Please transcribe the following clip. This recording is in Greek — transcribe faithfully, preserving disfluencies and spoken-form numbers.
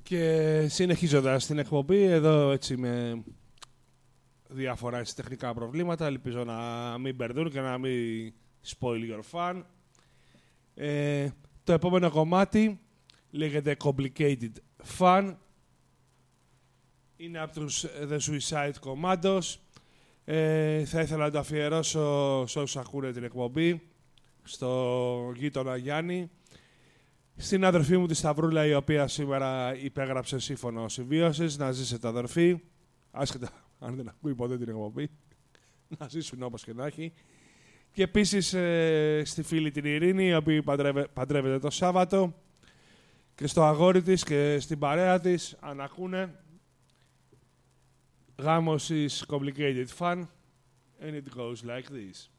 Και συνεχίζοντας την εκπομπή, εδώ έτσι με διάφορα τεχνικά προβλήματα, ελπίζω να μην μπερδούν και να μην spoil your fun. Ε, το επόμενο κομμάτι λέγεται Complicated Fun. Είναι από τους The Suicide Commandos. Ε, θα ήθελα να το αφιερώσω σε όσους ακούνε την εκπομπή, στο γείτονα Γιάννη, στην αδερφή μου τη Σταυρούλα, η οποία σήμερα υπέγραψε σύμφωνο συμβίωσης. Να ζήσετε, αδερφή, άσχετα αν δεν ακούει ποτέ την εκπομπή, να ζήσουν όπως και να έχει. Και επίσης ε, στη φίλη την Ειρήνη, η οποία παντρεύε, παντρεύεται το Σάββατο, και στο αγόρι της και στην παρέα της, αν ακούνε. Γάμος is complicated fun, and it goes like this.